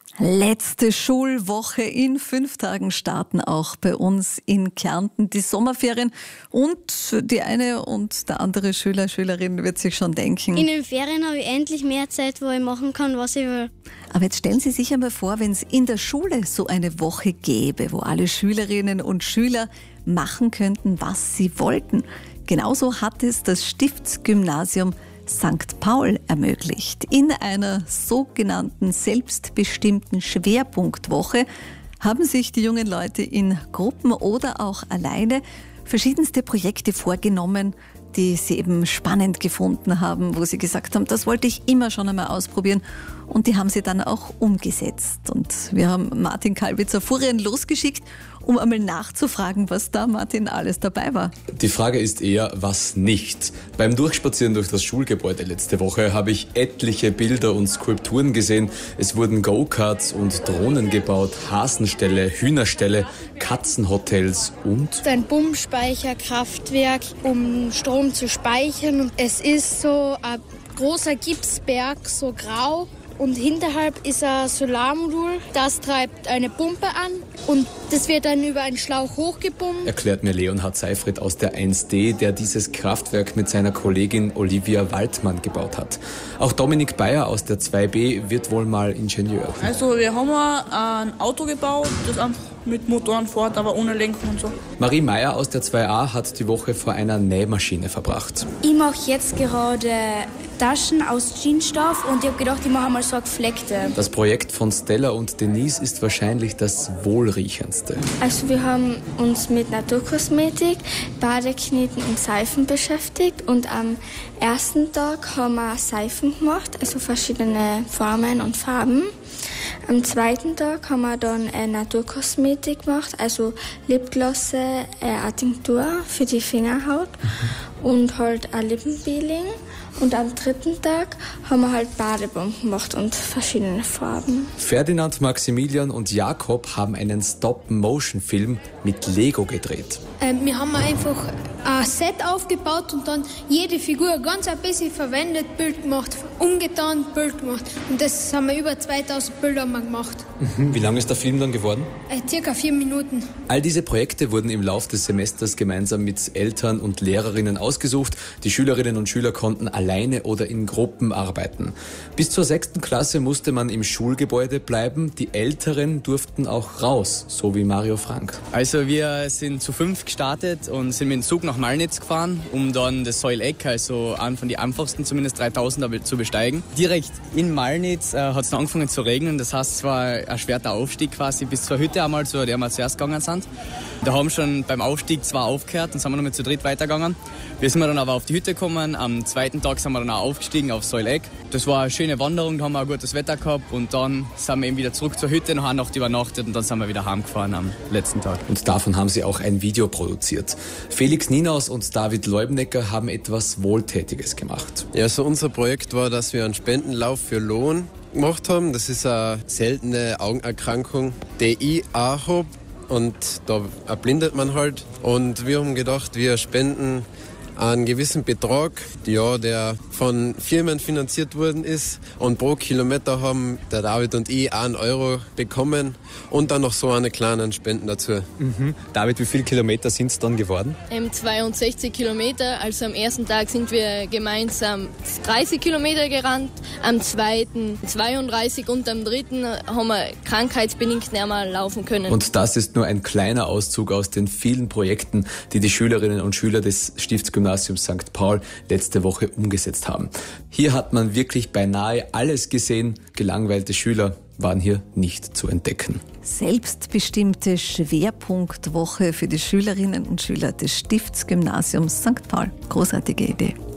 Letzte Schulwoche in 5 Tagen starten auch bei uns in Kärnten die Sommerferien und die eine und der andere Schüler, Schülerin wird sich schon denken: In den Ferien habe ich endlich mehr Zeit, wo ich machen kann, was ich will. Aber jetzt stellen Sie sich einmal vor, wenn es in der Schule so eine Woche gäbe, wo alle Schülerinnen und Schüler machen könnten, was sie wollten. Genauso hat es das Stiftsgymnasium St. Paul ermöglicht. In einer sogenannten selbstbestimmten Schwerpunktwoche haben sich die jungen Leute in Gruppen oder auch alleine verschiedenste Projekte vorgenommen, die sie eben spannend gefunden haben, wo sie gesagt haben, das wollte ich immer schon einmal ausprobieren, und die haben sie dann auch umgesetzt. Und wir haben Martin Kalbitzer Furien losgeschickt, um einmal nachzufragen, was da, Martin, alles dabei war. Die Frage ist eher, was nicht. Beim Durchspazieren durch das Schulgebäude letzte Woche habe ich etliche Bilder und Skulpturen gesehen. Es wurden Go-Karts und Drohnen gebaut, Hasenställe, Hühnerställe, Katzenhotels und Ein Pumpspeicherkraftwerk, um Strom zu speichern. Und es ist so ein großer Gipsberg, so grau. Und hinterhalb ist ein Solarmodul, das treibt eine Pumpe an und das wird dann über einen Schlauch hochgepumpt. erklärt mir Leonhard Seifried aus der 1D, der dieses Kraftwerk mit seiner Kollegin Olivia Waldmann gebaut hat. Auch Dominik Bayer aus der 2B wird wohl mal Ingenieur. Also wir haben ein Auto gebaut, das einfach mit Motoren fährt, aber ohne Lenkung und so. Marie Meyer aus der 2A hat die Woche vor einer Nähmaschine verbracht. Ich mache jetzt gerade Taschen aus Jeansstoff und ich habe gedacht, ich mache mal so gefleckte. Das Projekt von Stella und Denise ist wahrscheinlich das wohlriechendste. Also wir haben uns mit Naturkosmetik, Badekneten und Seifen beschäftigt und am ersten Tag haben wir Seifen gemacht, also verschiedene Formen und Farben. Am zweiten Tag haben wir dann Naturkosmetik gemacht, also Lipglosse, eine Tinktur für die Fingerhaut und halt ein Lippenpeeling. Und am dritten Tag haben wir halt Badebomben gemacht und verschiedene Farben. Ferdinand, Maximilian und Jakob haben einen Stop-Motion-Film mit Lego gedreht. Wir haben einfach ein Set aufgebaut und dann jede Figur ganz ein bisschen verwendet, Bild gemacht, umgetan, Bild gemacht. Und das haben wir über 2000 Bilder mal gemacht. Wie lang ist der Film dann geworden? Circa 4 Minuten. All diese Projekte wurden im Lauf des Semesters gemeinsam mit Eltern und Lehrerinnen ausgesucht. Die Schülerinnen und Schüler konnten alleine oder in Gruppen arbeiten. Bis zur 6. Klasse musste man im Schulgebäude bleiben. Die Älteren durften auch raus, so wie Mario Frank. Also wir sind zu 5 gestartet und sind mit dem Zug nach Malnitz gefahren, um dann das Säuleck, also einen von den einfachsten, zumindest 3000er, zu besteigen. Direkt in Malnitz hat es dann angefangen zu regnen. Das heißt, es war ein schwerer Aufstieg quasi bis zur Hütte einmal, zu der wir zuerst gegangen sind. Da haben schon beim Aufstieg 2 aufgehört und sind wir noch mit zu dritt weitergegangen. Wir sind dann aber auf die Hütte gekommen. Am zweiten Tag sind wir dann auch aufgestiegen auf Säuleck. Das war eine schöne Wanderung, da haben wir auch gutes Wetter gehabt und dann sind wir eben wieder zurück zur Hütte, noch eine Nacht übernachtet und dann sind wir wieder heimgefahren am letzten Tag. Und davon haben sie auch ein Video produziert. Felix Ninaus und David Leubnecker haben etwas Wohltätiges gemacht. Ja, so unser Projekt war, dass wir einen Spendenlauf für Lohn gemacht haben. Das ist eine seltene Augenerkrankung, die ich auch habe. Und da erblindet man halt. Und wir haben gedacht, wir spenden einen gewissen Betrag, ja, der von Firmen finanziert worden ist. Und pro Kilometer haben der David und ich 1 Euro bekommen und dann noch so eine kleine Spenden dazu. David, wie viele Kilometer sind es dann geworden? 62 Kilometer. Also am ersten Tag sind wir gemeinsam 30 Kilometer gerannt, am zweiten 32 und am dritten haben wir krankheitsbedingt nicht mehr laufen können. Und das ist nur ein kleiner Auszug aus den vielen Projekten, die die Schülerinnen und Schüler des Stiftsgymnasiums St. Paul letzte Woche umgesetzt haben. Hier hat man wirklich beinahe alles gesehen. Gelangweilte Schüler waren hier nicht zu entdecken. Selbstbestimmte Schwerpunktwoche für die Schülerinnen und Schüler des Stiftsgymnasiums St. Paul. Großartige Idee.